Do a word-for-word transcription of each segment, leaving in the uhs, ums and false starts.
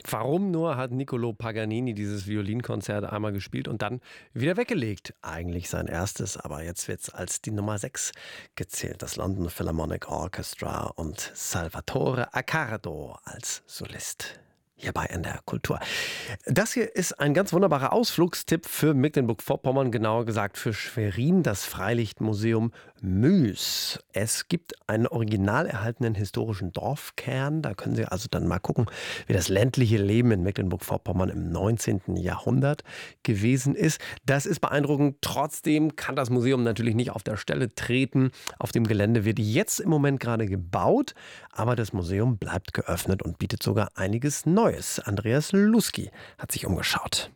Warum nur hat Niccolò Paganini dieses Violinkonzert einmal gespielt und dann wieder weggelegt? Eigentlich sein erstes, aber jetzt wird es als die Nummer sechs gezählt. Das London Philharmonic Orchestra und Salvatore Accardo als Solist. Hierbei in der Kultur. Das hier ist ein ganz wunderbarer Ausflugstipp für Mecklenburg-Vorpommern, genauer gesagt für Schwerin, das Freilichtmuseum Müs. Es gibt einen original erhaltenen historischen Dorfkern. Da können Sie also dann mal gucken, wie das ländliche Leben in Mecklenburg-Vorpommern im neunzehnten Jahrhundert gewesen ist. Das ist beeindruckend. Trotzdem kann das Museum natürlich nicht auf der Stelle treten. Auf dem Gelände wird jetzt im Moment gerade gebaut, aber das Museum bleibt geöffnet und bietet sogar einiges Neues. Neues. Andreas Luski hat sich umgeschaut.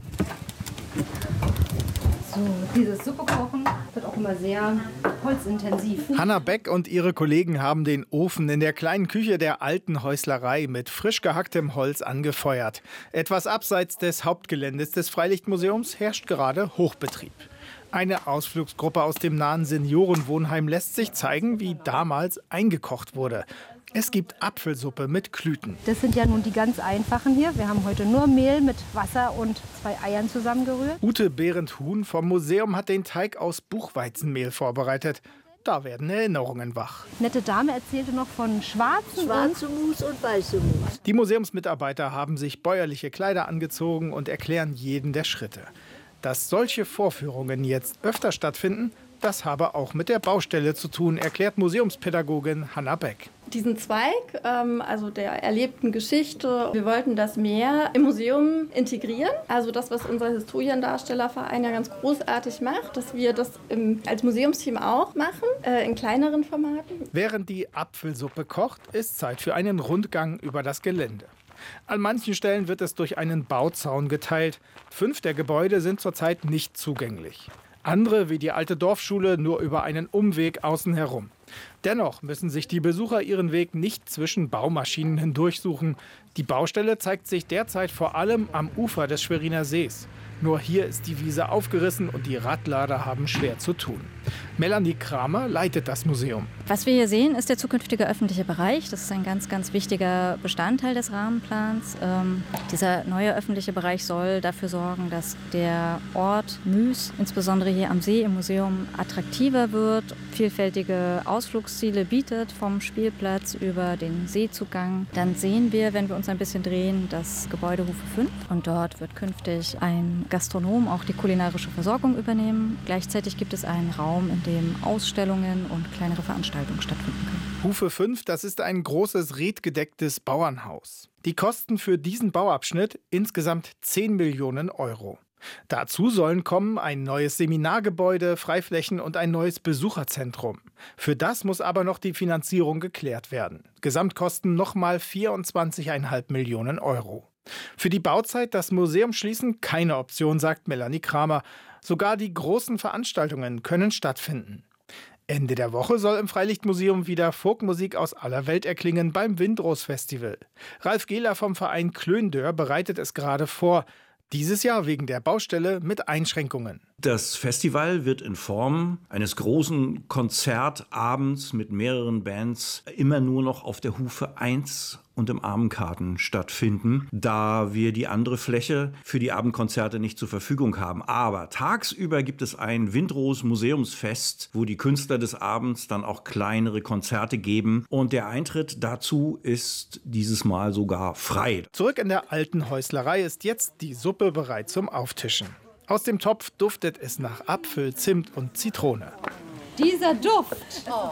So, dieses Suppe kochen wird auch immer sehr holzintensiv. Hanna Beck und ihre Kollegen haben den Ofen in der kleinen Küche der alten Häuslerei mit frisch gehacktem Holz angefeuert. Etwas abseits des Hauptgeländes des Freilichtmuseums herrscht gerade Hochbetrieb. Eine Ausflugsgruppe aus dem nahen Seniorenwohnheim lässt sich zeigen, wie damals eingekocht wurde. Es gibt Apfelsuppe mit Klüten. Das sind ja nun die ganz einfachen hier. Wir haben heute nur Mehl mit Wasser und zwei Eiern zusammengerührt. Ute Behrendt-Huhn vom Museum hat den Teig aus Buchweizenmehl vorbereitet. Da werden Erinnerungen wach. Nette Dame erzählte noch von schwarzen Schwarze Mus und weiße Mus. Die Museumsmitarbeiter haben sich bäuerliche Kleider angezogen und erklären jeden der Schritte. Dass solche Vorführungen jetzt öfter stattfinden, das habe auch mit der Baustelle zu tun, erklärt Museumspädagogin Hanna Beck. Diesen Zweig, ähm, also der erlebten Geschichte, wir wollten das mehr im Museum integrieren. Also das, was unser Historiendarstellerverein ja ganz großartig macht, dass wir das im, als Museumsteam auch machen, äh, in kleineren Formaten. Während die Apfelsuppe kocht, ist Zeit für einen Rundgang über das Gelände. An manchen Stellen wird es durch einen Bauzaun geteilt. Fünf der Gebäude sind zurzeit nicht zugänglich. Andere, wie die alte Dorfschule, nur über einen Umweg außen herum. Dennoch müssen sich die Besucher ihren Weg nicht zwischen Baumaschinen hindurchsuchen. Die Baustelle zeigt sich derzeit vor allem am Ufer des Schweriner Sees. Nur hier ist die Wiese aufgerissen und die Radlader haben schwer zu tun. Melanie Kramer leitet das Museum. Was wir hier sehen, ist der zukünftige öffentliche Bereich. Das ist ein ganz, ganz wichtiger Bestandteil des Rahmenplans. Ähm, dieser neue öffentliche Bereich soll dafür sorgen, dass der Ort Müs, insbesondere hier am See im Museum, attraktiver wird, vielfältige Ausflugsziele bietet, vom Spielplatz über den Seezugang. Dann sehen wir, wenn wir uns ein bisschen drehen, das Gebäude Hufe fünf. Und dort wird künftig ein Gastronom auch die kulinarische Versorgung übernehmen. Gleichzeitig gibt es einen Raum, in dem Ausstellungen und kleinere Veranstaltungen stattfinden können. Hufe fünf, das ist ein großes redgedecktes Bauernhaus. Die Kosten für diesen Bauabschnitt insgesamt zehn Millionen Euro. Dazu sollen kommen ein neues Seminargebäude, Freiflächen und ein neues Besucherzentrum. Für das muss aber noch die Finanzierung geklärt werden. Gesamtkosten nochmal vierundzwanzig Komma fünf Millionen Euro. Für die Bauzeit das Museum schließen keine Option, sagt Melanie Kramer. Sogar die großen Veranstaltungen können stattfinden. Ende der Woche soll im Freilichtmuseum wieder Folkmusik aus aller Welt erklingen beim Windros-Festival. Ralf Gehler vom Verein Klöndör bereitet es gerade vor. Dieses Jahr wegen der Baustelle mit Einschränkungen. Das Festival wird in Form eines großen Konzertabends mit mehreren Bands immer nur noch auf der Hufe eins und im Armenkarten stattfinden, da wir die andere Fläche für die Abendkonzerte nicht zur Verfügung haben. Aber tagsüber gibt es ein Windros Museumsfest, wo die Künstler des Abends dann auch kleinere Konzerte geben. Und der Eintritt dazu ist dieses Mal sogar frei. Zurück in der alten Häuslerei ist jetzt die Suppe bereit zum Auftischen. Aus dem Topf duftet es nach Apfel, Zimt und Zitrone. Dieser Duft! Oh.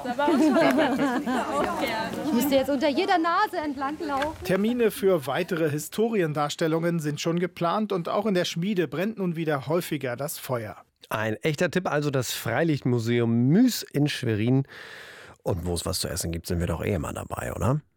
Ich müsste jetzt unter jeder Nase entlang laufen. Termine für weitere Historiendarstellungen sind schon geplant und auch in der Schmiede brennt nun wieder häufiger das Feuer. Ein echter Tipp, also das Freilichtmuseum Müs in Schwerin. Und wo es was zu essen gibt, sind wir doch eh immer dabei, oder?